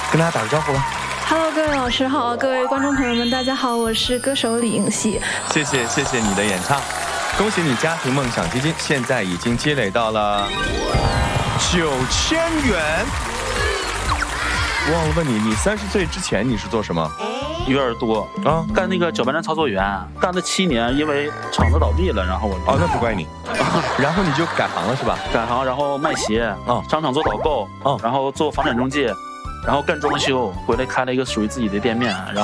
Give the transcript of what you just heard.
跟大家打个招呼吧。 Hello， 各位老师好，各位观众朋友们，大家好，我是歌手李颖熙。 谢谢你的演唱，恭喜你家庭梦想基金现在已经积累到了9000元。忘了问你，你30岁之前你是做什么？ 有点多啊， 干那个搅拌站操作员，干了7年，因为厂子倒闭了，然后我那不怪你，然后你就改行了是吧？ 改行，然后卖鞋，商场做导购，然后做房产中介，然后干装修，回来开了一个属于自己的店面，然